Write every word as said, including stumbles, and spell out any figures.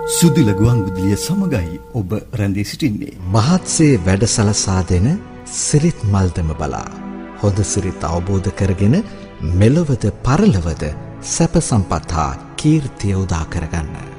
සුදිල ගුවන් විදුලිය සමගයි ඔබ රැඳී සිටින්නේ. මහත්සේ වැඩසලසා දෙන සිරිත් මල්දම බලා හොඳ සිරිත් අවබෝධ කරගෙන මෙලොවද පරලොවද සැප සම්පත් හා කීර්තිය උදා කරගන්න.